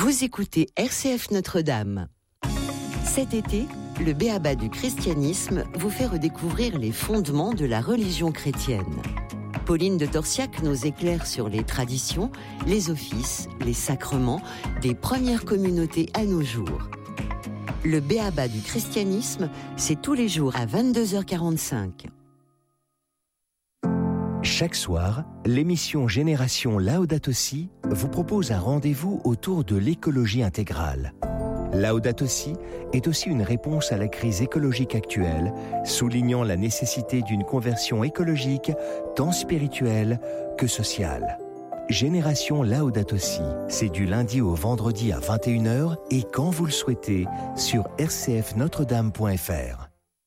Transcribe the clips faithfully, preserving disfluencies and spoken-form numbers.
Vous écoutez R C F Notre-Dame. Cet été, le B.A.B.A. du christianisme vous fait redécouvrir les fondements de la religion chrétienne. Pauline de Torsiac nous éclaire sur les traditions, les offices, les sacrements des premières communautés à nos jours. Le B.A.B.A. du christianisme, c'est tous les jours à vingt-deux heures quarante-cinq. Chaque soir, l'émission Génération Laudato Si vous propose un rendez-vous autour de l'écologie intégrale. Laudato Si est aussi une réponse à la crise écologique actuelle, soulignant la nécessité d'une conversion écologique tant spirituelle que sociale. Génération Laudato Si, c'est du lundi au vendredi à vingt et une heures et quand vous le souhaitez sur r c f notre dame point f r.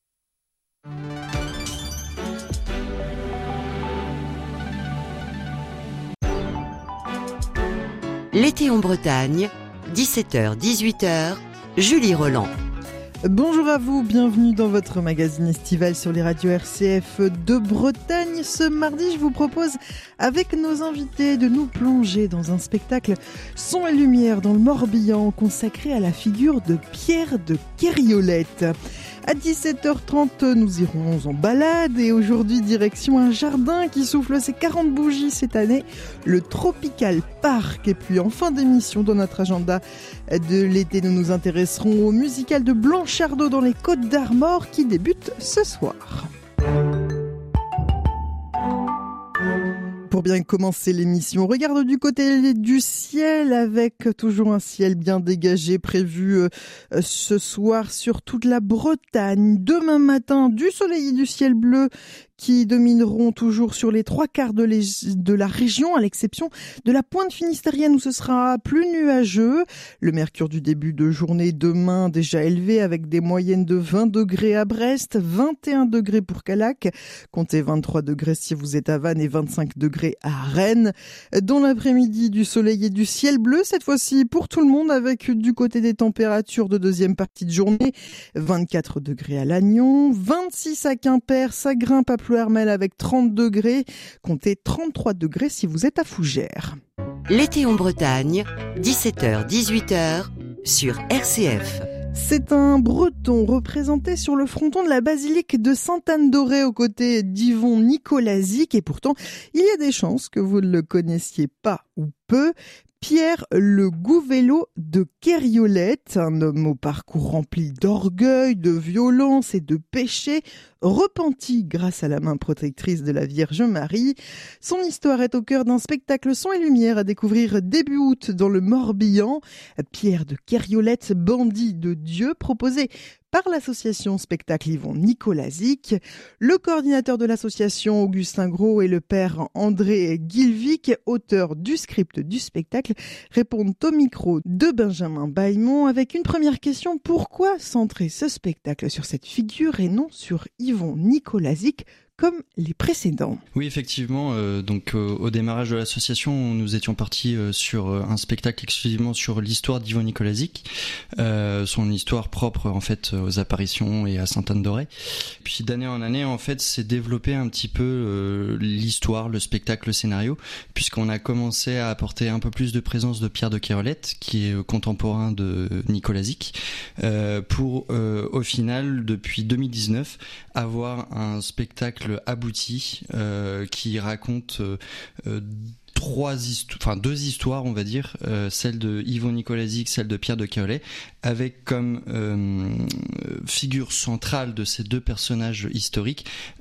L'été en Bretagne, dix-sept heures dix-huit heures, Julie Roland. Bonjour à vous, bienvenue dans votre magazine estival sur les radios R C F de Bretagne. Ce mardi, je vous propose, avec nos invités, de nous plonger dans un spectacle son et lumière dans le Morbihan consacré à la figure de Pierre de Kériolette. À dix-sept heures trente, nous irons en balade et aujourd'hui, direction un jardin qui souffle ses quarante bougies cette année, le Tropical Park. Et puis en fin d'émission, dans notre agenda de l'été, nous nous intéresserons au musical de Blanchardeau dans les Côtes d'Armor qui débute ce soir. Pour bien commencer l'émission, on regarde du côté du ciel avec toujours un ciel bien dégagé prévu euh, ce soir sur toute la Bretagne. Demain matin, du soleil et du ciel bleu qui domineront toujours sur les trois quarts de, les, de la région, à l'exception de la pointe finistérienne où ce sera plus nuageux. Le mercure du début de journée demain déjà élevé avec des moyennes de vingt degrés à Brest, vingt et un degrés pour Callac, comptez vingt-trois degrés si vous êtes à Vannes et vingt-cinq degrés à Rennes. Dans l'après-midi, du soleil et du ciel bleu, cette fois-ci pour tout le monde avec du côté des températures de deuxième partie de journée, vingt-quatre degrés à Lannion, vingt-six à Quimper, ça grimpe à Plouermel avec trente degrés, comptez trente-trois degrés si vous êtes à Fougères. L'été en Bretagne, dix-sept heures dix-huit heures, sur R C F. C'est un Breton représenté sur le fronton de la basilique de Sainte-Anne-d'Auray aux côtés d'Yvon Nicolazic et pourtant, il y a des chances que vous ne le connaissiez pas ou peu. Pierre le Gouvelot de Kériolette, un homme au parcours rempli d'orgueil, de violence et de péché, repenti grâce à la main protectrice de la Vierge Marie. Son histoire est au cœur d'un spectacle son et lumière à découvrir début août dans le Morbihan. Pierre de Kériolette, bandit de Dieu, proposé par l'association Spectacle Yvon Nicolazic. Le coordinateur de l'association, Augustin Gros, et le père André Guilvic, auteur du script du spectacle, répondent au micro de Benjamin Bailmont avec une première question. Pourquoi centrer ce spectacle sur cette figure et non sur Yvon Nicolazic comme les précédents? Oui, effectivement. Euh, donc, euh, au démarrage de l'association, nous étions partis euh, sur euh, un spectacle exclusivement sur l'histoire d'Yvon Nicolazic, euh, son histoire propre en fait aux apparitions et à Sainte-Anne-d'Auray. Puis d'année en année, en fait, s'est développé un petit peu euh, l'histoire, le spectacle, le scénario, puisqu'on a commencé à apporter un peu plus de présence de Pierre de Kériolette, qui est euh, contemporain de Nicolazic, euh, pour euh, au final, depuis deux mille dix-neuf, avoir un spectacle abouti euh, qui raconte euh, euh, trois histoires, enfin deux histoires on va dire, euh, celle de Yvon Nicolazic, celle de Pierre de Kériolette, avec comme euh, figure centrale de ces deux personnages historiques